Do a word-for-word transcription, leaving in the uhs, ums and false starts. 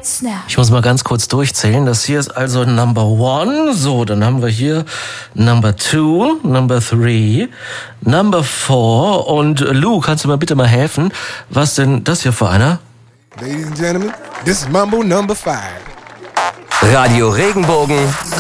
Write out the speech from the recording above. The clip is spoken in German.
hits now. Ich muss mal ganz kurz durchzählen. Das hier ist also Number One. So, dann haben wir hier Number Two, Number Three, Number Four. Und Lou, kannst du mir bitte mal helfen? Was denn das hier für einer? Ladies and gentlemen, this is Mambo Number Five. Radio Regenbogen